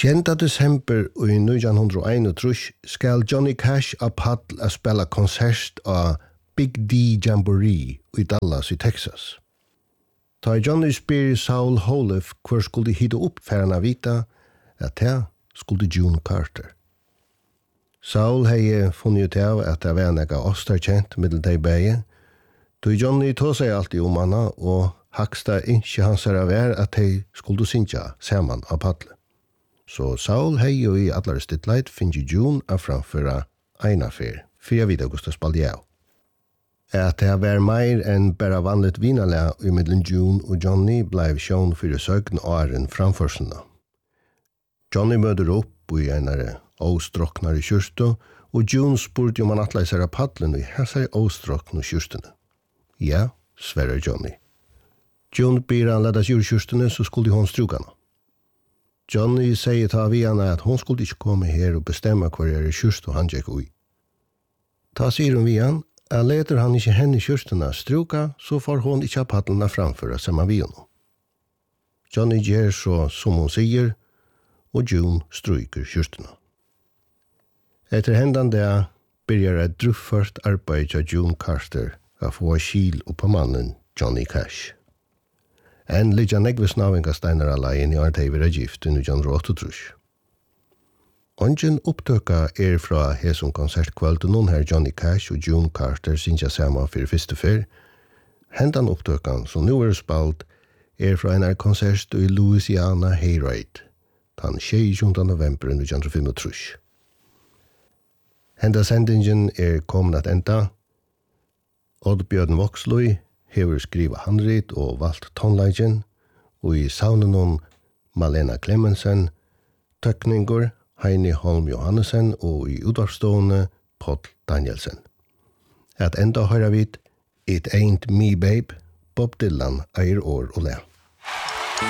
10. december i 1931 skal Johnny Cash av Paddle spela konsert av Big D Jamboree i Dallas i Texas. Ta Johnny spyr Saul Holof hvor skulle hita upp färna vita at det skulle June Carter. Saul hei funnet av at det var nega ostarkjent middel de beie, då Johnny tog seg alltid om hana og haksta ikke hans er av at de skulle synja saman av Paddle. Så Saul hei jo i allare stittleit finner June av framføra einafer, for jeg vet augusta spaldi av. At det var meir enn bara vanligt vinala i middelen June og Johnny blei sjån fyrir søgn åren framførsena. Johnny møter opp i einare åstroknare kyrstu, og June spurte om han atleisar av Paddlen i hessar åstrokne kyrstene. Ja, sverrer Johnny. June ber han ledas ur kyrstene, så skulle hon strugana. Johnny sier ta vi henne at hon skulle ikke komme her og bestemma hver kyrstu han gikk ui. Ta sier hun vi han, at leter han ikke henne kyrstene struka, så får hon ikke Paddlena framføra saman vi henne. Johnny gjør så som hon sier, og June stryker kyrstene. Etter hendan det byrjar et druffart arbeid av June Carter av få skil på mannen Johnny Cash. En lidja negvis navinga steinar alain i arteivira gift i 1988. Ongen opptøka fra hesum konsertkvöld nun her Johnny Cash og June Carter sinja saman fyrir fyrste fyr. Hendan opptøkan som nu spalt fra en konsert i Louisiana Hayride, den 26. november 1935. Henda sendingen kommet at enda. Oddbjørn Voksløy hever skriva handrit og valgt tonleiken, og i saunen Malena Clemensen, tøkninger Heini Holm Johannesen og i utvarstående Paul Danielsen. At enda høyra vid It Ain't Me Babe, Bob Dylan eier år og le.